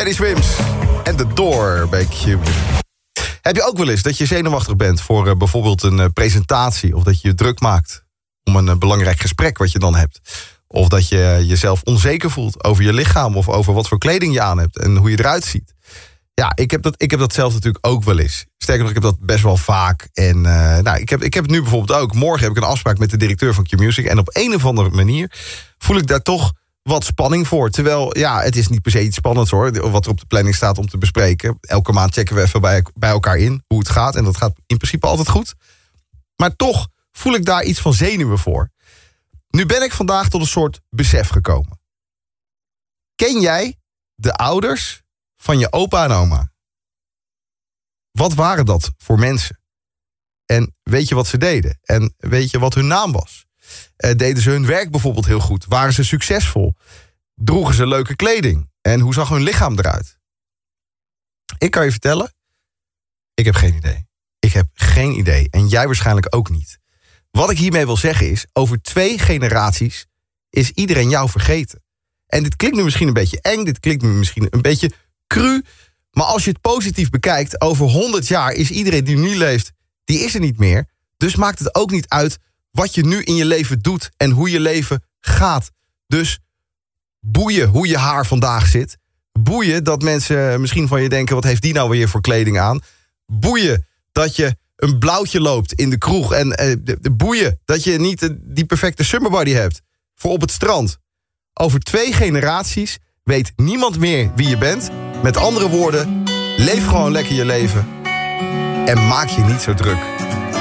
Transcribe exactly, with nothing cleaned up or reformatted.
Teddy Swims en The Door bij Q. Heb je ook wel eens dat je zenuwachtig bent voor uh, bijvoorbeeld een uh, presentatie... of dat je je druk maakt om een uh, belangrijk gesprek wat je dan hebt... of dat je uh, jezelf onzeker voelt over je lichaam... of over wat voor kleding je aan hebt en hoe je eruit ziet? Ja, ik heb dat, ik heb dat zelf natuurlijk ook wel eens. Sterker nog, ik heb dat best wel vaak. En uh, nou, ik, heb, ik heb het nu bijvoorbeeld ook. Morgen heb ik een afspraak met de directeur van Q-Music... en op een of andere manier voel ik daar toch wat spanning voor. Terwijl, ja, het is niet per se iets spannends hoor... wat er op de planning staat om te bespreken. Elke maand checken we even bij, bij elkaar in hoe het gaat... en dat gaat in principe altijd goed. Maar toch voel ik daar iets van zenuwen voor. Nu ben ik vandaag tot een soort besef gekomen. Ken jij de ouders van je opa en oma? Wat waren dat voor mensen? En weet je wat ze deden? En weet je wat hun naam was? Uh, deden ze hun werk bijvoorbeeld heel goed? Waren ze succesvol? Droegen ze leuke kleding? En hoe zag hun lichaam eruit? Ik kan je vertellen, ik heb geen idee. Ik heb geen idee. En jij waarschijnlijk ook niet. Wat ik hiermee wil zeggen is, over twee generaties is iedereen jou vergeten. En dit klinkt nu misschien een beetje eng, dit klinkt nu misschien een beetje cru, maar als je het positief bekijkt, over honderd jaar is iedereen die nu leeft, die is er niet meer. Dus maakt het ook niet uit wat je nu in je leven doet en hoe je leven gaat. Dus boeien hoe je haar vandaag zit. Boeien dat mensen misschien van je denken, wat heeft die nou weer voor kleding aan? Boeien dat je een blauwtje loopt in de kroeg. En eh, de, de boeien dat je niet de, die perfecte summerbody hebt voor op het strand. Over twee generaties weet niemand meer wie je bent. Met andere woorden, leef gewoon lekker je leven. En maak je niet zo druk